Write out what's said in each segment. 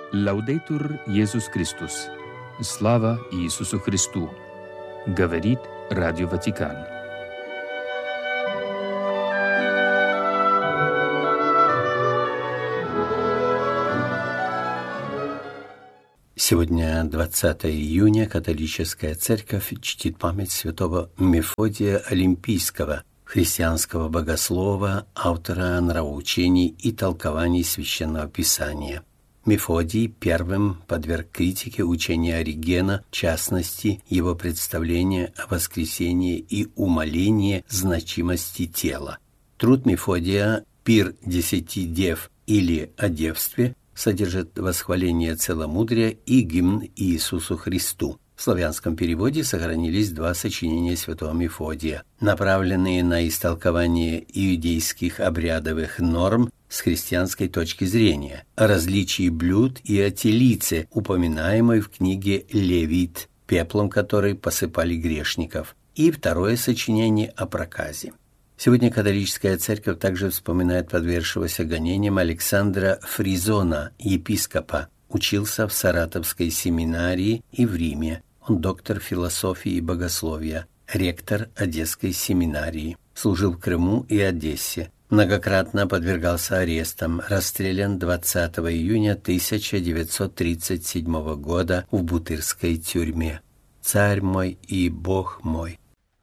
Лаудейтур Иисус Христос. Слава Иисусу Христу. Говорит Радио Ватикан. Сегодня, 20 июня, католическая церковь чтит память святого Мефодия Олимпийского, христианского богослова, автора нравоучений и толкований Священного Писания. Мефодий первым подверг критике учения Оригена, в частности, его представления о воскресении и умалении значимости тела. Труд Мефодия «Пир 10 дев» или «О девстве» содержит восхваление целомудрия и гимн Иисусу Христу. В славянском переводе сохранились два сочинения святого Мефодия, направленные на истолкование иудейских обрядовых норм с христианской точки зрения, о различии блюд и о телице, упоминаемой в книге «Левит», пеплом которой посыпали грешников, и второе сочинение о проказе. Сегодня католическая церковь также вспоминает подвергшегося гонениям Александра Фризона, епископа. Учился в Саратовской семинарии и в Риме. Он доктор философии и богословия, ректор Одесской семинарии. Служил в Крыму и Одессе. Многократно подвергался арестам. Расстрелян 20 июня 1937 года в Бутырской тюрьме. «Царь мой и Бог мой».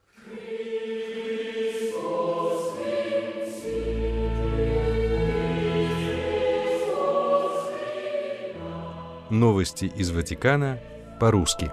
Новости из Ватикана по-русски.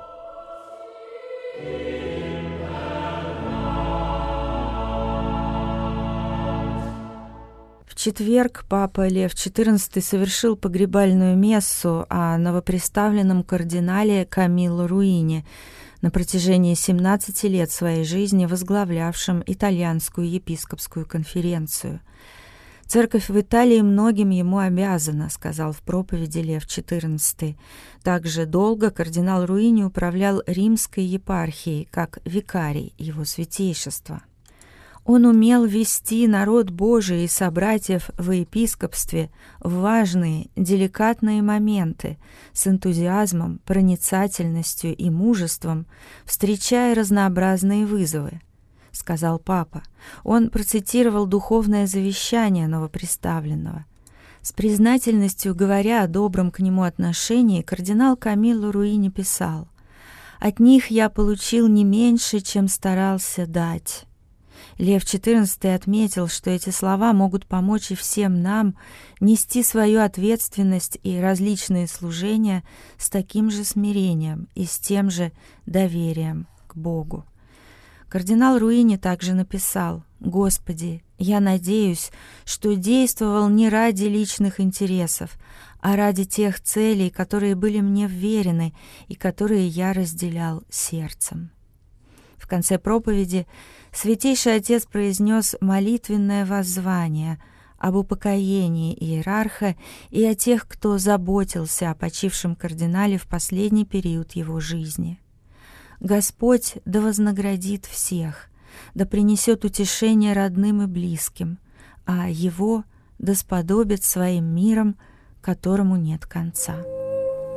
В четверг Папа Лев XIV совершил погребальную мессу о новоприставленном кардинале Камилло Руини, на протяжении 17 лет своей жизни возглавлявшем Итальянскую епископскую конференцию. «Церковь в Италии многим ему обязана», — сказал в проповеди Лев XIV. Также долго кардинал Руини управлял римской епархией, как викарий его святейшества. Он умел вести народ Божий и собратьев в епископстве в важные, деликатные моменты, с энтузиазмом, проницательностью и мужеством, встречая разнообразные вызовы, — сказал папа. Он процитировал духовное завещание новоприставленного. С признательностью говоря о добром к нему отношении, кардинал Камилло Руини писал: «От них я получил не меньше, чем старался дать». Лев XIV отметил, что эти слова могут помочь и всем нам нести свою ответственность и различные служения с таким же смирением и с тем же доверием к Богу. Кардинал Руини также написал: «Господи, я надеюсь, что действовал не ради личных интересов, а ради тех целей, которые были мне вверены и которые я разделял сердцем». В конце проповеди Святейший Отец произнес молитвенное воззвание об упокоении иерарха и о тех, кто заботился о почившем кардинале в последний период его жизни. Господь да вознаградит всех, да принесет утешение родным и близким, а Его да сподобит своим миром, которому нет конца.